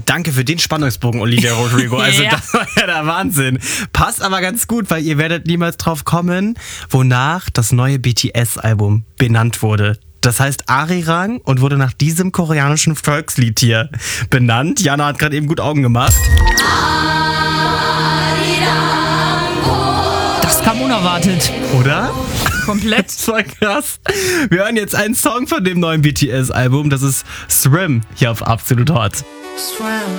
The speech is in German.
Danke für den Spannungsbogen, Olivia Rodrigo. Also das war ja der Wahnsinn. Passt aber ganz gut, weil ihr werdet niemals drauf kommen, wonach das neue BTS-Album benannt wurde. Das heißt Arirang und wurde nach diesem koreanischen Volkslied hier benannt. Jana hat gerade eben gut Augen gemacht. Das kam unerwartet. Oder? Komplett. Das war krass. Wir hören jetzt einen Song von dem neuen BTS-Album. Das ist Swim hier auf Absolut Hot.